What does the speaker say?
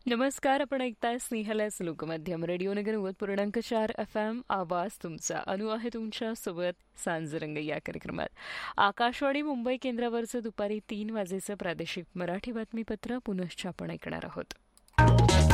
नमस्कार. आपण ऐकताय स्नेहलच लोकमाध्यम रेडिओ नगर 90.4 FM. आवाज तुमचा. अनु आहे तुमच्या सोबत सांजरंग या कार्यक्रमात. आकाशवाणी मुंबई केंद्रावरचं दुपारी 3 वाजेचं प्रादेशिक मराठी बातमीपत्र पुनश्च आपण ऐकणार आहोत.